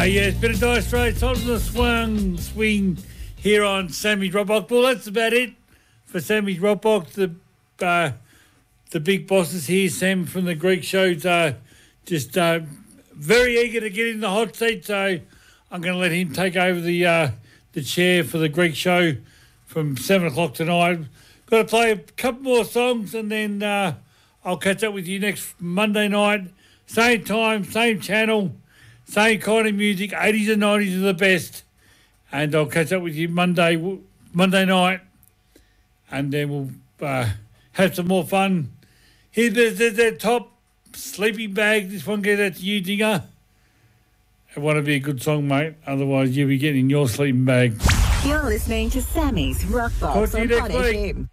Yeah, it's been a nice race on the swing here on Sammy's Rock Box. Well, that's about it for Sammy's Rock Box. The big bosses here, Sam from the Greek show, just very eager to get in the hot seat, so I'm going to let him take over the chair for the Greek show from 7 o'clock tonight. Got to play a couple more songs, and then I'll catch up with you next Monday night. Same time, same channel, same kind of music. 80s and 90s are the best. And I'll catch up with you Monday night, and then we'll have some more fun. Here's the top sleeping bag. This one goes out to you, Dinger. It won't be a good song, mate. Otherwise, you'll be getting your sleeping bag. You're listening to Sammy's Rock Box on Hot FM.